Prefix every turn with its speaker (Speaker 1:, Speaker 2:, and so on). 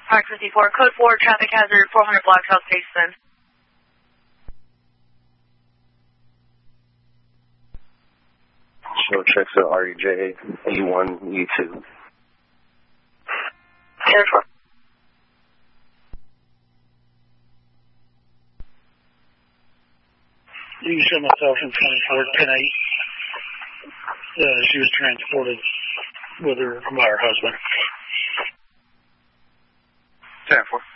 Speaker 1: Park 54, code 4, traffic hazard, 400 block South Basin.
Speaker 2: Show checks at REJ E1E2.
Speaker 1: 10-4.
Speaker 3: You said myself in 24-10-8. She was transported with her by her husband.
Speaker 4: 10-4.